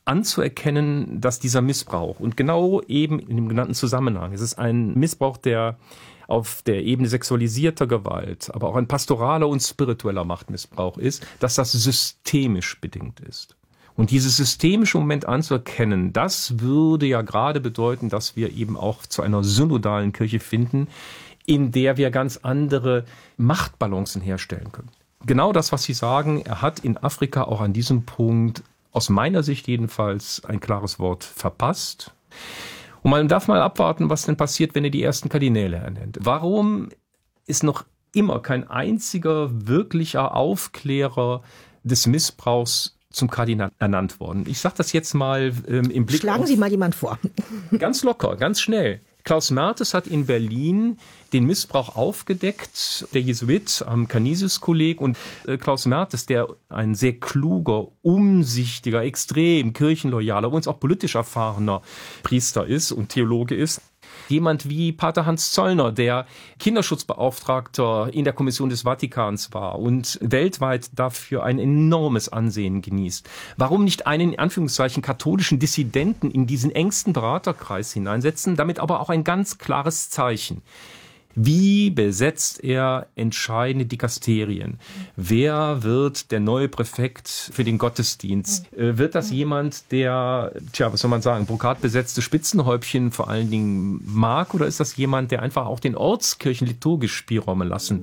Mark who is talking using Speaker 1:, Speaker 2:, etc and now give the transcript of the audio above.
Speaker 1: anzuerkennen, dass dieser Missbrauch und genau eben in dem genannten Zusammenhang, es ist ein Missbrauch, der auf der Ebene sexualisierter Gewalt, aber auch ein pastoraler und spiritueller Machtmissbrauch ist, dass das systemisch bedingt ist. Und dieses systemische Moment anzuerkennen, das würde ja gerade bedeuten, dass wir eben auch zu einer synodalen Kirche finden, in der wir ganz andere Machtbalancen herstellen können. Genau das, was Sie sagen, er hat in Afrika auch an diesem Punkt, aus meiner Sicht jedenfalls, ein klares Wort verpasst. Und man darf mal abwarten, was denn passiert, wenn er die ersten Kardinäle ernennt. Warum ist noch immer kein einziger wirklicher Aufklärer des Missbrauchs zum Kardinal ernannt worden? Ich sage das jetzt mal im Blick.
Speaker 2: Schlagen Sie mal jemand vor.
Speaker 1: Ganz locker, ganz schnell. Klaus Mertes hat in Berlin den Missbrauch aufgedeckt, der Jesuit am Canisius-Kolleg. Und Klaus Mertes, der ein sehr kluger, umsichtiger, extrem kirchenloyaler, uns auch politisch erfahrener Priester ist und Theologe ist, jemand wie Pater Hans Zollner, der Kinderschutzbeauftragter in der Kommission des Vatikans war und weltweit dafür ein enormes Ansehen genießt. Warum nicht einen, in Anführungszeichen, katholischen Dissidenten in diesen engsten Beraterkreis hineinsetzen, damit aber auch ein ganz klares Zeichen. Wie besetzt er entscheidende Dikasterien? Wer wird der neue Präfekt für den Gottesdienst? Wird das jemand, der, was soll man sagen, brokatbesetzte Spitzenhäubchen vor allen Dingen mag? Oder ist das jemand, der einfach auch den Ortskirchen liturgisch Spielräume lassen